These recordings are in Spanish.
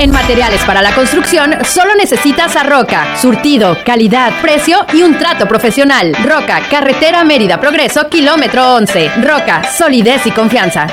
En materiales para la construcción, solo necesitas a Roca. Surtido, calidad, precio y un trato profesional. Roca, carretera Mérida Progreso, kilómetro 11. Roca, solidez y confianza.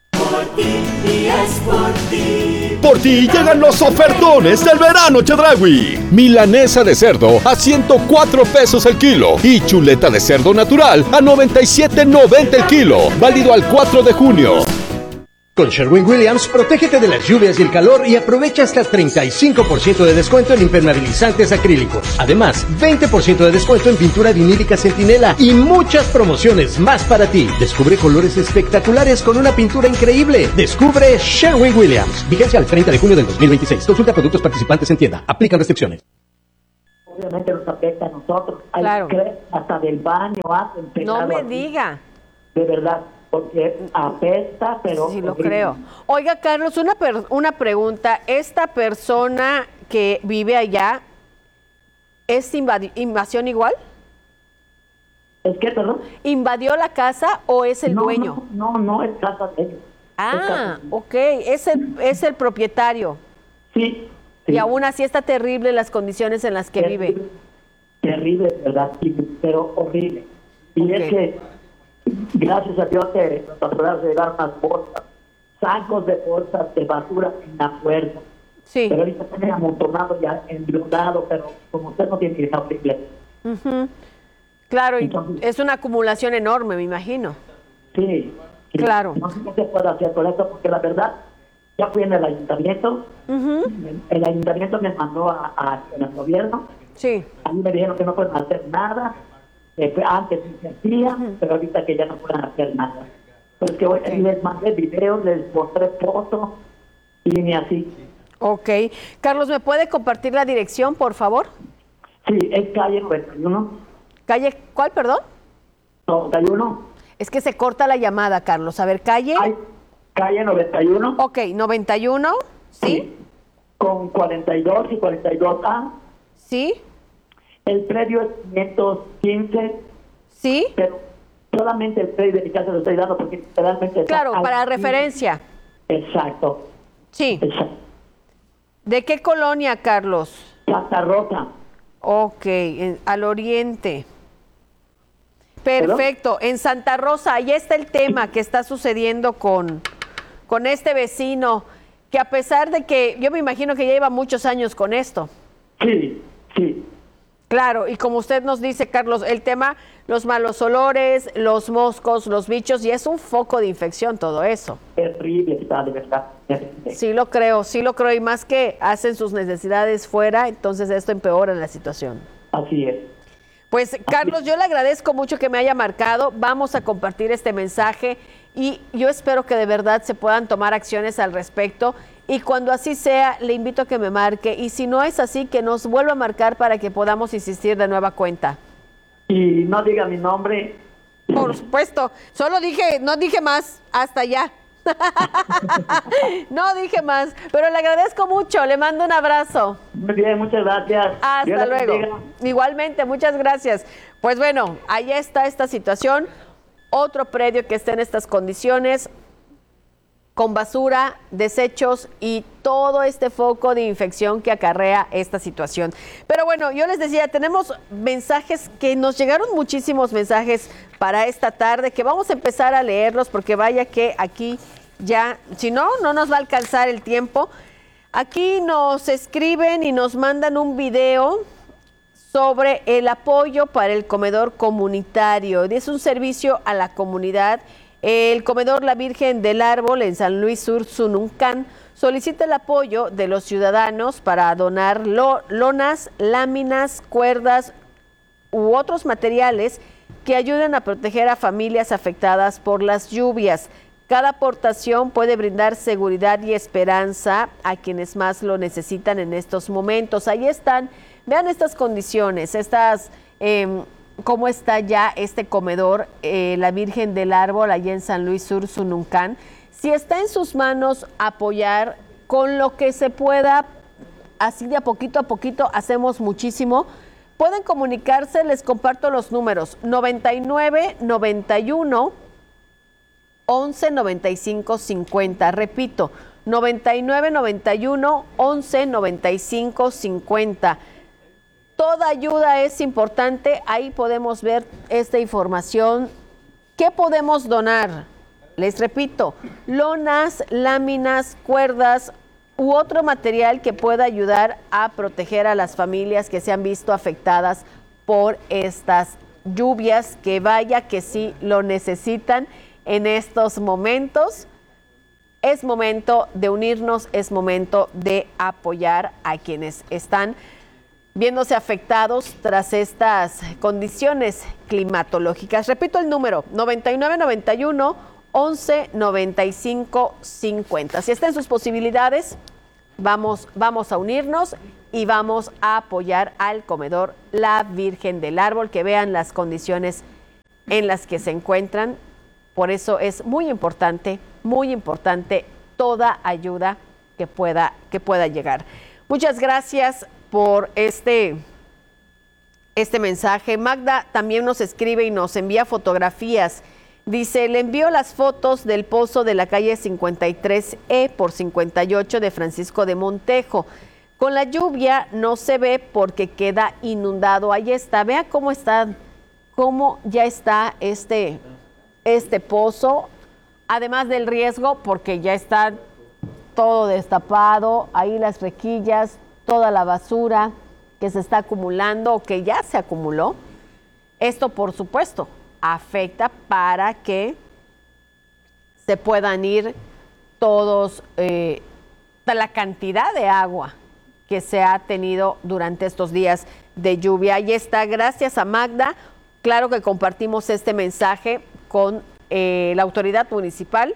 Por ti llegan los ofertones del verano Chedraui. Milanesa de cerdo a 104 pesos el kilo y chuleta de cerdo natural a 97.90 el kilo. Válido al 4 de junio. Con Sherwin-Williams, protégete de las lluvias y el calor y aprovecha hasta 35% de descuento en impermeabilizantes acrílicos. Además, 20% de descuento en pintura vinílica Centinela y muchas promociones más para ti. Descubre colores espectaculares con una pintura increíble. Descubre Sherwin-Williams. Vigencia al 30 de junio del 2026. Consulta productos participantes en tienda. Aplican restricciones. Obviamente nos afecta a nosotros. Claro. Hasta del baño hacen pegado. No me aquí. diga. De verdad. Porque apesta, pero... Sí, lo creo. Oiga, Carlos, una pregunta. ¿Esta persona que vive allá es invasión igual? ¿Es qué, perdón? ¿Invadió la casa o es el dueño? No, es casa de ellos. Ah, ok. Es el propietario. Sí. Y aún así está terrible las condiciones en las que vive. Terrible, ¿verdad? Pero horrible. Y es que... Gracias a Dios que los autoridades llegaron unas bolsas, sacos de bolsas de basura en la fuerza. Sí. Pero ahorita están amontonados ya enviudados, pero como usted no tiene idea horrible. Claro, y Entonces, es una acumulación enorme, me imagino. Sí. Claro. No sé qué se puede hacer con esto, porque la verdad, ya fui en el ayuntamiento. El ayuntamiento me mandó en el gobierno. Sí. A mí me dijeron que no pueden hacer nada. Antes se hacía, pero ahorita que ya no pueden hacer nada. Pues que les mandé videos, les mostré fotos y ni así. Ok. Carlos, ¿me puede compartir la dirección, por favor? Sí, es calle 91. ¿Calle cuál, perdón? 91. Es que se corta la llamada, Carlos. A ver, calle. Calle 91. Ok, 91, ¿sí? Con 42 y 42A. ¿Sí? El predio es 515. ¿Sí? Pero solamente el predio de mi casa lo estoy dando porque literalmente... Claro, para referencia. Exacto. Sí. Exacto. ¿De qué colonia, Carlos? Santa Rosa. Ok, al oriente. Perfecto. En Santa Rosa, ahí está el tema que está sucediendo con este vecino, que a pesar de que yo me imagino que ya lleva muchos años con esto. Sí, sí. Claro, y como usted nos dice, Carlos, el tema, los malos olores, los moscos, los bichos, y es un foco de infección todo eso. Terrible está, de verdad. Sí lo creo, y más que hacen sus necesidades fuera, entonces esto empeora la situación. Así es. Pues, Carlos, yo le agradezco mucho que me haya marcado, vamos a compartir este mensaje y yo espero que de verdad se puedan tomar acciones al respecto. Y cuando así sea, le invito a que me marque. Y si no es así, que nos vuelva a marcar para que podamos insistir de nueva cuenta. Y no diga mi nombre. Por supuesto. No dije más. Hasta allá. No dije más. Pero le agradezco mucho. Le mando un abrazo. Muy bien, muchas gracias. Hasta luego. Igualmente, muchas gracias. Pues bueno, ahí está esta situación. Otro predio que esté en estas condiciones, con basura, desechos y todo este foco de infección que acarrea esta situación. Pero bueno, yo les decía, tenemos mensajes que nos llegaron muchísimos mensajes para esta tarde, que vamos a empezar a leerlos porque vaya que aquí ya, si no nos va a alcanzar el tiempo. Aquí nos escriben y nos mandan un video sobre el apoyo para el comedor comunitario. Es un servicio a la comunidad. El comedor La Virgen del Árbol en San Luis Sur, Sununcan, solicita el apoyo de los ciudadanos para donar lonas, láminas, cuerdas u otros materiales que ayuden a proteger a familias afectadas por las lluvias. Cada aportación puede brindar seguridad y esperanza a quienes más lo necesitan en estos momentos. Ahí están, vean estas condiciones, cómo está ya este comedor, La Virgen del Árbol, allá en San Luis Sur, Sununcan. Si está en sus manos apoyar con lo que se pueda, así de a poquito hacemos muchísimo. Pueden comunicarse, les comparto los números, 99 91 11 95 50. Repito, 9991 11 95 50. Toda ayuda es importante, ahí podemos ver esta información. ¿Qué podemos donar? Les repito, lonas, láminas, cuerdas u otro material que pueda ayudar a proteger a las familias que se han visto afectadas por estas lluvias, que vaya que sí lo necesitan en estos momentos. Es momento de unirnos, es momento de apoyar a quienes están viéndose afectados tras estas condiciones climatológicas. Repito el número, 9991 11 95 50. Si está en sus posibilidades, vamos a unirnos y vamos a apoyar al comedor La Virgen del Árbol, que vean las condiciones en las que se encuentran. Por eso es muy importante toda ayuda que pueda llegar. Muchas gracias por este mensaje. Magda también nos escribe y nos envía fotografías. Dice, le envío las fotos del pozo de la calle 53E por 58 de Francisco de Montejo. Con la lluvia no se ve porque queda inundado. Ahí está, vea cómo ya está este pozo, además del riesgo porque ya está todo destapado, ahí las rejillas, toda la basura que se está acumulando o que ya se acumuló. Esto, por supuesto, afecta para que se puedan ir todos, la cantidad de agua que se ha tenido durante estos días de lluvia. Ahí está, gracias a Magda. Claro que compartimos este mensaje con la autoridad municipal.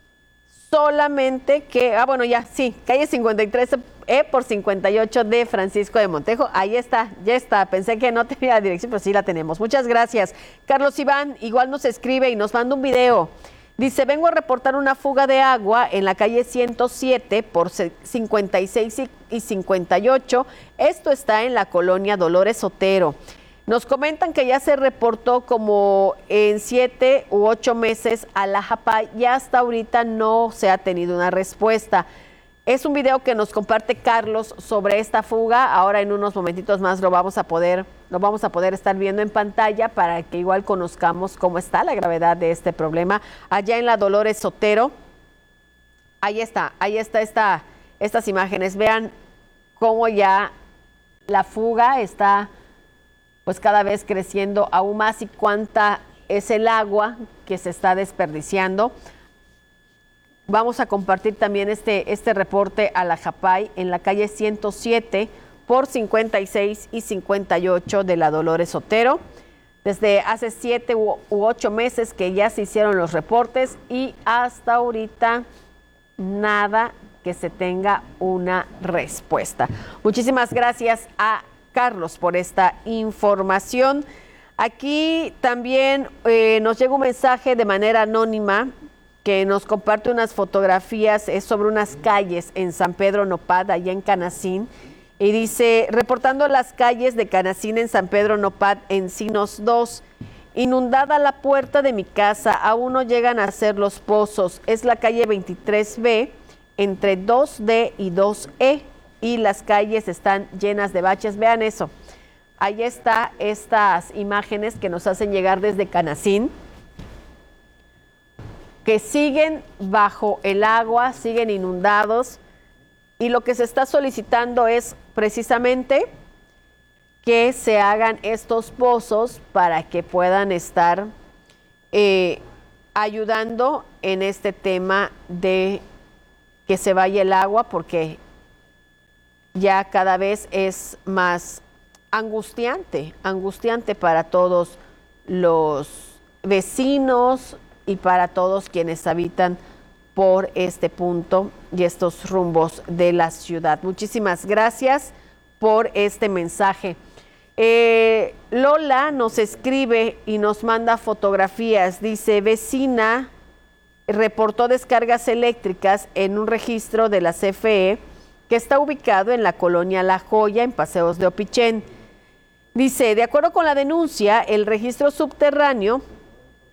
Solamente que, calle 53 por 58 de Francisco de Montejo. Ahí está, ya está. Pensé que no tenía la dirección, pero sí la tenemos. Muchas gracias. Carlos Iván igual nos escribe y nos manda un video. Dice, vengo a reportar una fuga de agua en la calle 107 por 56 y 58. Esto está en la colonia Dolores Otero. Nos comentan que ya se reportó como en 7 u 8 meses a la JAPAI y hasta ahorita no se ha tenido una respuesta. Es un video que nos comparte Carlos sobre esta fuga. Ahora en unos momentitos más lo vamos a poder estar viendo en pantalla para que igual conozcamos cómo está la gravedad de este problema. Allá en la Dolores Otero, ahí está estas imágenes. Vean cómo ya la fuga está pues cada vez creciendo aún más y cuánta es el agua que se está desperdiciando. Vamos a compartir también este reporte a la JAPAI en la calle 107 por 56 y 58 de la Dolores Otero. Desde hace 7 u 8 meses que ya se hicieron los reportes y hasta ahorita nada que se tenga una respuesta. Muchísimas gracias a Carlos por esta información. Aquí también nos llega un mensaje de manera anónima que nos comparte unas fotografías sobre unas calles en San Pedro Nopad, allá en Canacín, y dice, reportando las calles de Canacín en San Pedro Nopad, Encinos 2, inundada la puerta de mi casa, aún no llegan a ser los pozos, es la calle 23B, entre 2D y 2E, y las calles están llenas de baches. Vean eso. Ahí está estas imágenes que nos hacen llegar desde Canacín, que siguen bajo el agua, siguen inundados, y lo que se está solicitando es precisamente que se hagan estos pozos para que puedan estar ayudando en este tema de que se vaya el agua, porque ya cada vez es más angustiante para todos los vecinos y para todos quienes habitan por este punto y estos rumbos de la ciudad. Muchísimas gracias por este mensaje. Lola nos escribe y nos manda fotografías. Dice, vecina reportó descargas eléctricas en un registro de la CFE que está ubicado en la colonia La Joya, en Paseos de Opichén. Dice, de acuerdo con la denuncia, el registro subterráneo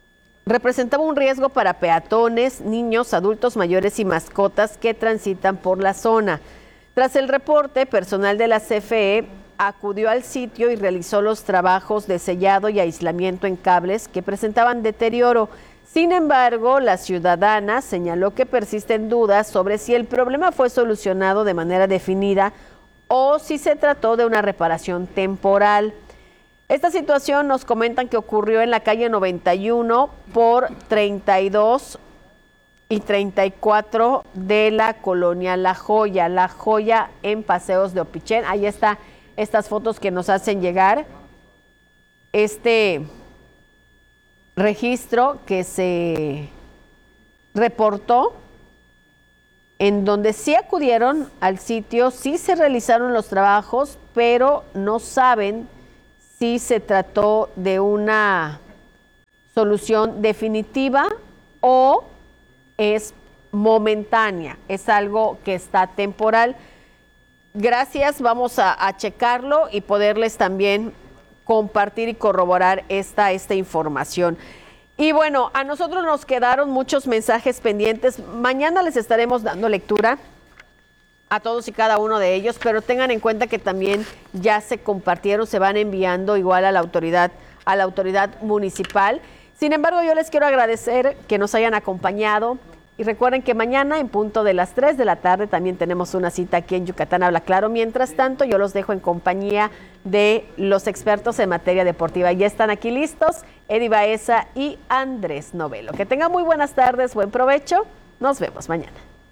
representaba un riesgo para peatones, niños, adultos mayores y mascotas que transitan por la zona. Tras el reporte, personal de la CFE acudió al sitio y realizó los trabajos de sellado y aislamiento en cables que presentaban deterioro. Sin embargo, la ciudadana señaló que persisten dudas sobre si el problema fue solucionado de manera definida o si se trató de una reparación temporal. Esta situación nos comentan que ocurrió en la calle 91 por 32 y 34 de la colonia La Joya en Paseos de Opichén. Ahí está estas fotos que nos hacen llegar. Este registro que se reportó, en donde sí acudieron al sitio, sí se realizaron los trabajos, pero no saben si se trató de una solución definitiva o es momentánea, es algo que está temporal. Gracias, vamos a checarlo y poderles también compartir y corroborar esta información. Y bueno, a nosotros nos quedaron muchos mensajes pendientes. Mañana les estaremos dando lectura a todos y cada uno de ellos, pero tengan en cuenta que también ya se compartieron, se van enviando igual a la autoridad municipal. Sin embargo, yo les quiero agradecer que nos hayan acompañado y recuerden que mañana en punto de las 3 de la tarde también tenemos una cita aquí en Yucatán Habla Claro. Mientras tanto, yo los dejo en compañía de los expertos en materia deportiva. Ya están aquí listos Eddie Baeza y Andrés Novelo. Que tengan muy buenas tardes, buen provecho. Nos vemos mañana.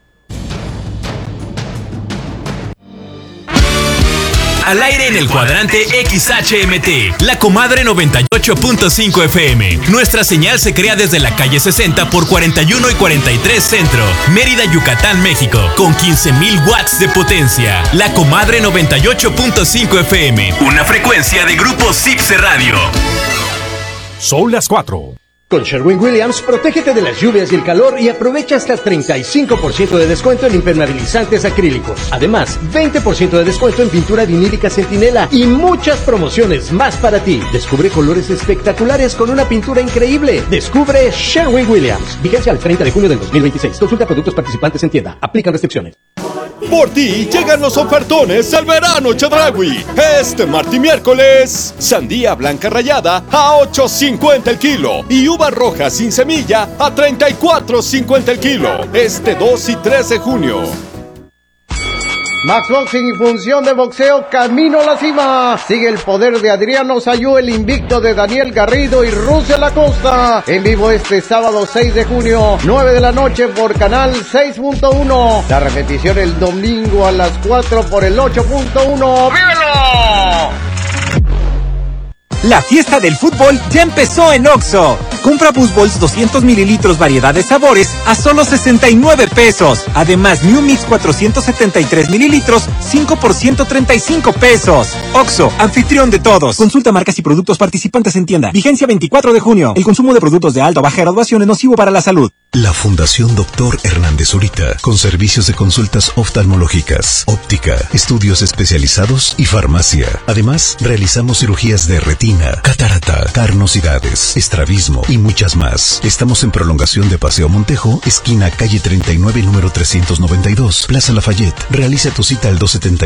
Al aire en el cuadrante XHMT, La Comadre 98.5 FM. Nuestra señal se crea desde la calle 60 por 41 y 43 Centro, Mérida, Yucatán, México, con 15,000 watts de potencia. La Comadre 98.5 FM, una frecuencia de Grupo CIPSE Radio. Son las 4. Con Sherwin-Williams, protégete de las lluvias y el calor y aprovecha hasta 35% de descuento en impermeabilizantes acrílicos. Además, 20% de descuento en pintura vinílica Centinela y muchas promociones más para ti. Descubre colores espectaculares con una pintura increíble. Descubre Sherwin-Williams. Vigencia al 30 de junio del 2026. Consulta productos participantes en tienda. Aplican restricciones. Por ti llegan los ofertones del verano Chedraui. Este martes y miércoles, sandía blanca rallada a $8.50 el kilo y uva roja sin semilla a $34.50 el kilo. Este 2 y 3 de junio. Max Boxing y función de boxeo camino a la cima. Sigue el poder de Adriano Sayú, el invicto de Daniel Garrido y Rusia Acosta. En vivo este sábado 6 de junio, 9 de la noche por Canal 6.1. La repetición el domingo a las 4 por el 8.1. ¡Vívelo! La fiesta del fútbol ya empezó en OXXO. Compra BoostBalls 200 mililitros variedad de sabores a solo 69 pesos. Además, New Mix 473 mililitros, 5 por 135 pesos. OXXO, anfitrión de todos. Consulta marcas y productos participantes en tienda. Vigencia 24 de junio. El consumo de productos de alta o baja graduación es nocivo para la salud. La Fundación Dr. Hernández Zurita, con servicios de consultas oftalmológicas, óptica, estudios especializados y farmacia. Además, realizamos cirugías de retina, catarata, carnosidades, estrabismo y muchas más. Estamos en prolongación de Paseo Montejo, esquina calle 39, número 392, Plaza Lafayette. Realiza tu cita al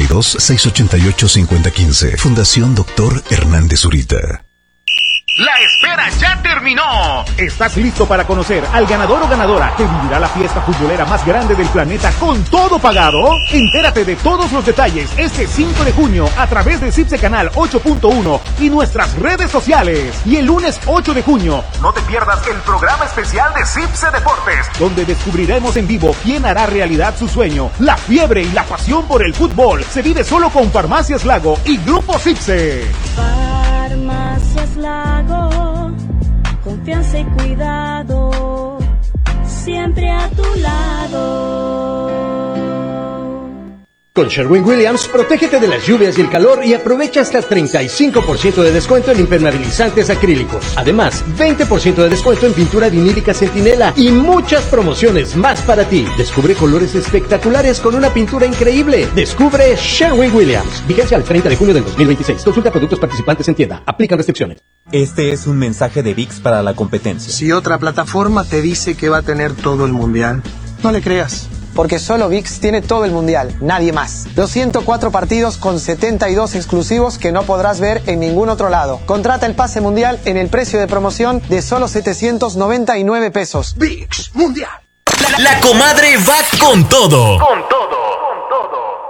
272-688-5015. Fundación Dr. Hernández Zurita. ¡La espera ya terminó! ¿Estás listo para conocer al ganador o ganadora que vivirá la fiesta futbolera más grande del planeta con todo pagado? Entérate de todos los detalles este 5 de junio a través de CIPSE Canal 8.1 y nuestras redes sociales. Y el lunes 8 de junio, no te pierdas el programa especial de CIPSE Deportes, donde descubriremos en vivo quién hará realidad su sueño. La fiebre y la pasión por el fútbol se vive solo con Farmacias Lago y Grupo CIPSE. Farmacias Lago, confianza y cuidado, siempre a tu lado. Con Sherwin-Williams, protégete de las lluvias y el calor y aprovecha hasta 35% de descuento en impermeabilizantes acrílicos. Además, 20% de descuento en pintura vinílica Centinela y muchas promociones más para ti. Descubre colores espectaculares con una pintura increíble. Descubre Sherwin-Williams. Vigencia al 30 de junio del 2026. Consulta productos participantes en tienda. Aplican restricciones. Este es un mensaje de ViX para la competencia. Si otra plataforma te dice que va a tener todo el mundial, no le creas. Porque solo ViX tiene todo el mundial, nadie más. Los 104 partidos con 72 exclusivos que no podrás ver en ningún otro lado. Contrata el pase mundial en el precio de promoción de solo 799 pesos. ViX Mundial. La comadre va con todo.